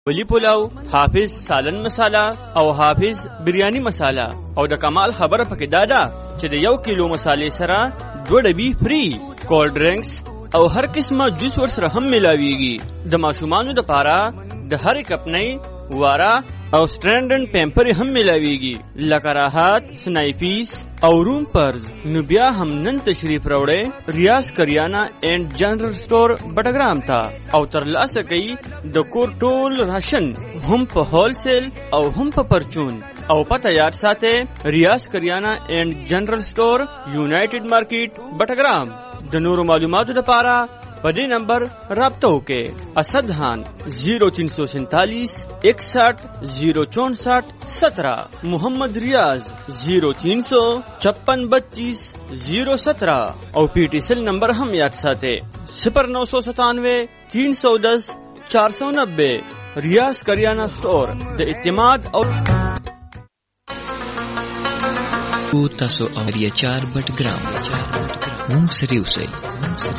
ولی پلاو، حافظ سالن مساله او حافظ بریانی مساله. او د کمال خبره پکې دا ده چې د 1 کیلو مسالې سره 2 ډبي فری. کولډ ډرینکس او هر قسمه جوس ورسره هم ملاویږي. د ماشومانو لپاره د هر کپنۍ واره او سټرنډن پیمپر هم ملاویږي لکه راحت، سنایپیس او روم پرز. نو بیا هم نن تشریف راوړئ ریاض کریانا اینڈ جنرل سٹور بټګرام ته او ترلاسه کوي د کور ټول راشن هم په هول سیل او هم په پرچون. او پته یاد ساته ریاض کریانا اینڈ جنرل سٹور یونایټډ مارکیټ بټګرام. د نورو معلوماتو لپاره په دې نمبر رابطه وکړئ. اسد خان 0347 61 064 17. محمد ریاض 0356 32 017. او پی ٹی سیل نمبر هم یاد ساتئ 0997 310 490. ریاض کریانا سٹور د اعتماد او تاسو او ریاچار بټګرام مونږ سره اوسئ.